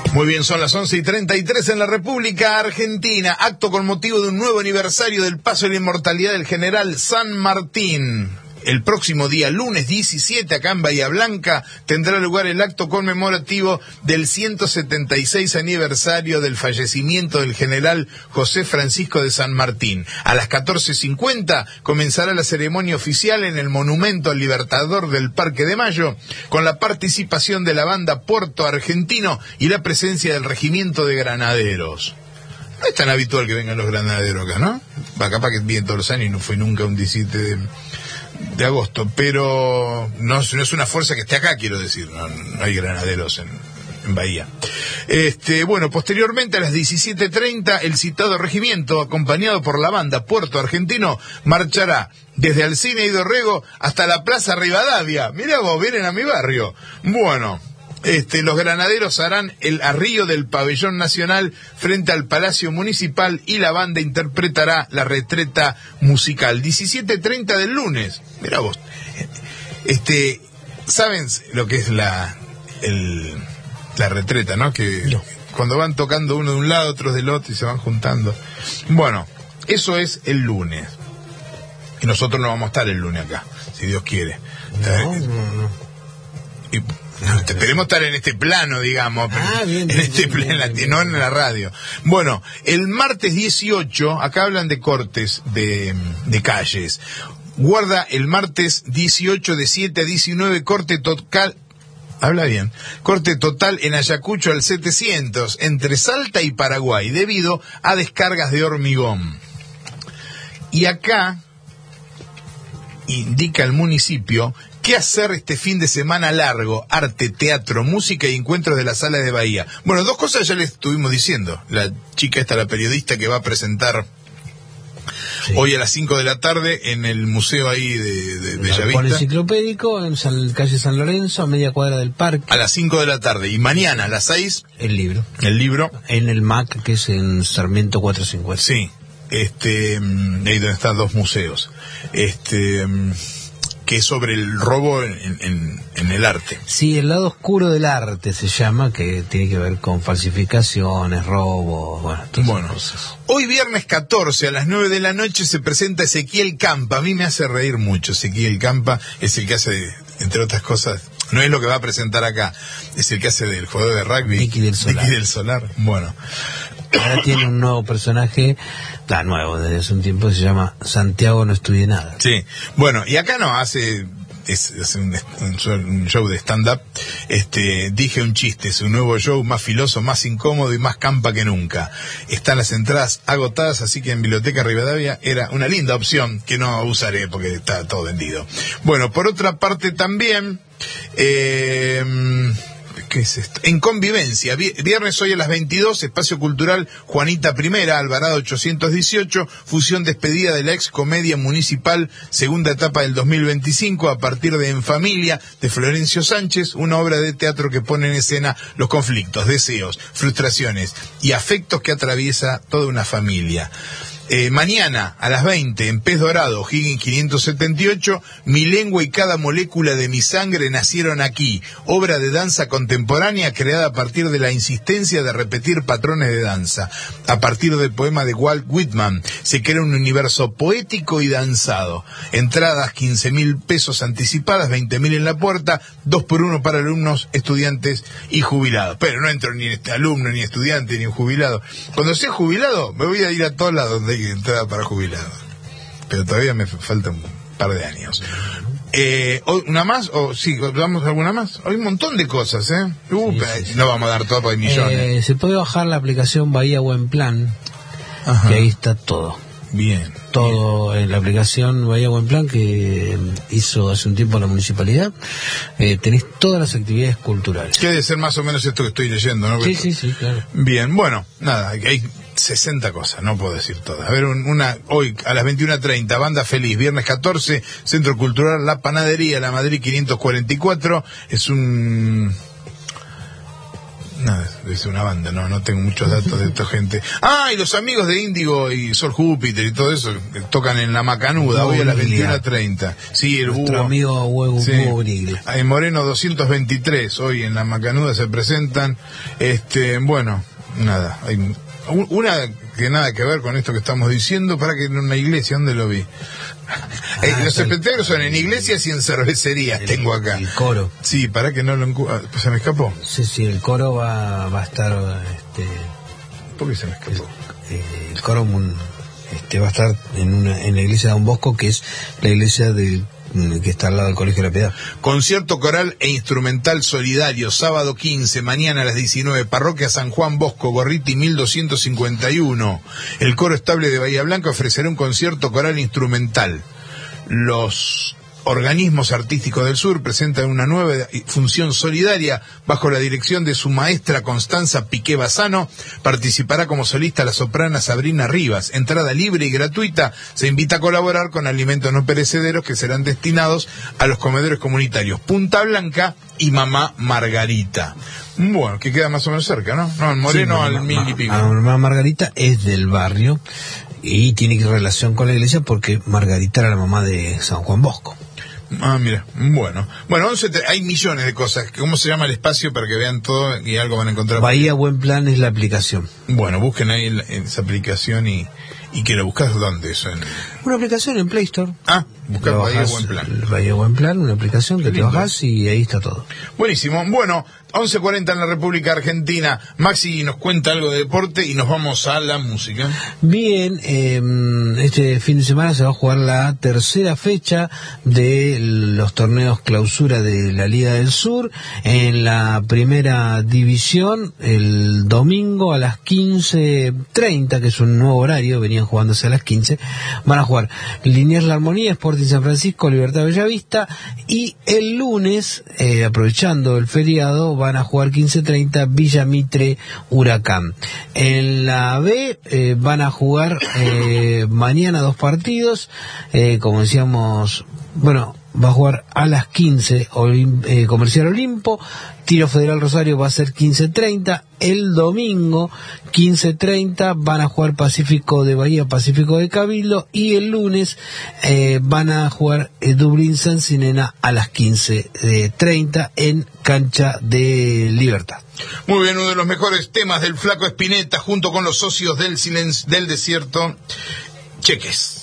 Muy bien, son las 11:33 en la República Argentina. Acto con motivo de un nuevo aniversario del paso de la inmortalidad del general San Martín. El próximo día, lunes 17, acá en Bahía Blanca, tendrá lugar el acto conmemorativo del 176 aniversario del fallecimiento del general José Francisco de San Martín. A las 14:50 comenzará la ceremonia oficial en el Monumento al Libertador del Parque de Mayo, con la participación de la banda Puerto Argentino y la presencia del Regimiento de Granaderos. No es tan habitual que vengan los granaderos acá, ¿no? Capaz que vienen todos los años y no fue nunca un 17 de agosto, pero no es una fuerza que esté acá, quiero decir, no hay granaderos en Bahía. Bueno, posteriormente a las 17:30 el citado regimiento, acompañado por la banda Puerto Argentino, marchará desde Alsina y Dorrego hasta la Plaza Rivadavia. Mirá vos, vienen a mi barrio. Bueno, los granaderos harán el arrío del pabellón nacional frente al Palacio Municipal y la banda interpretará la retreta musical. 17:30 del lunes. Mirá vos. ¿Saben lo que es la retreta, no? Que no. Cuando van tocando uno de un lado, otros del otro y se van juntando. Bueno, eso es el lunes. Y nosotros no vamos a estar el lunes acá, si Dios quiere. No. Esperemos estar en este plano, digamos, bien, en este plano, no en la radio. Bueno, el martes 18, acá hablan de cortes de calles. Guarda el martes 18 de 7 a 19, corte total. Habla bien. Corte total en Ayacucho al 700, entre Salta y Paraguay, debido a descargas de hormigón. Y acá indica el municipio qué hacer este fin de semana largo: arte, teatro, música y encuentros de la Sala de Bahía. Bueno, dos cosas ya les estuvimos diciendo. La chica esta, la periodista que va a presentar hoy a las 5 de la tarde en el museo ahí de Bellavista. Con enciclopédico, en calle San Lorenzo, a media cuadra del parque. A las 5 de la tarde. Y mañana a las 6... El libro. En el MAC, que es en Sarmiento 450. Sí. Ahí donde están dos museos. Que es sobre el robo en el arte. Sí, el lado oscuro del arte se llama, que tiene que ver con falsificaciones, robos, todas esas cosas. Hoy viernes 14 a las 9 de la noche se presenta Ezequiel Campa. A mí me hace reír mucho. Ezequiel Campa es el que hace, entre otras cosas, no es lo que va a presentar acá, es el que hace del jugador de rugby, Nicky del Solar. Bueno, ahora tiene un nuevo personaje, nuevo desde hace un tiempo, se llama Santiago No Estudié Nada. Sí, bueno, y acá no hace un show de stand-up. Dije un chiste, es un nuevo show más filoso, más incómodo y más campa que nunca. Están las entradas agotadas, así que en Biblioteca Rivadavia era una linda opción que no usaré porque está todo vendido. Bueno, por otra parte también... ¿qué es esto? En Convivencia, viernes hoy a las 22, Espacio Cultural Juanita I, Alvarado 818, fusión despedida de la ex comedia municipal, segunda etapa del 2025, a partir de En Familia, de Florencio Sánchez, una obra de teatro que pone en escena los conflictos, deseos, frustraciones y afectos que atraviesa toda una familia. Mañana a las 20 en Pez Dorado, Higgins 578, Mi lengua y cada molécula de mi sangre nacieron aquí, obra de danza contemporánea creada a partir de la insistencia de repetir patrones de danza. A partir del poema de Walt Whitman se crea un universo poético y danzado. Entradas 15.000 pesos anticipadas, 20.000 en la puerta, 2 por 1 para alumnos, estudiantes y jubilados. Pero no entro ni alumno, ni estudiante, ni jubilado. Cuando sea jubilado me voy a ir a todos lados donde entrada para jubilados, pero todavía me falta un par de años. ¿Una más? ¿O sí, damos alguna más? Hay un montón de cosas, sí. No vamos a dar todo porque hay millones. Se puede bajar la aplicación Bahía Buen Plan. Ajá. Que ahí está todo. Bien. Todo en la aplicación Bahía Buen Plan que hizo hace un tiempo la municipalidad. Tenés todas las actividades culturales. Que debe ser más o menos esto que estoy leyendo, ¿no? Sí, claro. Bien, bueno, nada, hay 60 cosas, no puedo decir todas. A ver, hoy a las 21:30, Banda Feliz, viernes 14, Centro Cultural La Panadería, La Madrid 544, es un... Nada, es una banda, no tengo muchos datos de esta gente. Ah, y los amigos de Índigo y Sol Júpiter y todo eso tocan en La Macanuda, hoy a las 21:30. Sí, nuestro amigo Hugo Briglia. En Moreno 223, hoy en La Macanuda se presentan. Bueno, nada, hay una que nada que ver con esto que estamos diciendo, para que en una iglesia, ¿dónde lo vi? Los espectáculos son en iglesias y en cervecerías, tengo acá. El coro. Sí, para que no lo pues se me escapó. Sí, el coro va a estar... ¿Por qué se me escapó? El coro va a estar en la iglesia de Don Bosco, que es la iglesia que está al lado del Colegio de la Piedad. Concierto coral e instrumental solidario, sábado 15, mañana a las 19, parroquia San Juan Bosco, Gorriti 1251. El coro estable de Bahía Blanca ofrecerá un concierto coral instrumental. Los organismos artísticos del sur presentan una nueva función solidaria bajo la dirección de su maestra Constanza Piqué Bassano. Participará como solista la soprana Sabrina Rivas. Entrada libre y gratuita. Se invita a colaborar con alimentos no perecederos que serán destinados a los comedores comunitarios Punta Blanca y Mamá Margarita. Bueno, que queda más o menos cerca, ¿no? No, en Moreno sí, al 1000 y pico. Mamá Margarita es del barrio y tiene relación con la iglesia porque Margarita era la mamá de San Juan Bosco. Ah, mira, bueno, hay millones de cosas. ¿Cómo se llama el espacio para que vean todo y algo van a encontrar? Bahía Buen Plan es la aplicación. Bueno, busquen ahí en esa aplicación y que lo buscas ¿dónde eso? Una aplicación en Play Store. Ah, buscas Bahía Buen Plan. Bahía Buen Plan, una aplicación que te bajás y ahí está todo. Buenísimo. Bueno, 11:40 en la República Argentina. Maxi nos cuenta algo de deporte y nos vamos a la música. Bien, este fin de semana se va a jugar la tercera fecha de los torneos clausura de la Liga del Sur. En la primera división, el domingo a las 15:30, que es un nuevo horario, venían jugándose a las 15, van a jugar Liniers La Armonía, Sporting San Francisco, Libertad Bellavista, y el lunes, aprovechando el feriado, van a jugar 15:30 Villa Mitre Huracán. En la B van a jugar mañana 2 partidos, como decíamos, va a jugar a las 15 Comercial Olimpo, Tiro Federal Rosario va a ser 15:30, el domingo 15:30 van a jugar Pacífico de Bahía, Pacífico de Cabildo, y el lunes van a jugar Dublín San Sinena a las 15:30 en Cancha de Libertad. Muy bien, uno de los mejores temas del Flaco Spinetta junto con los Socios del Desierto, Cheques.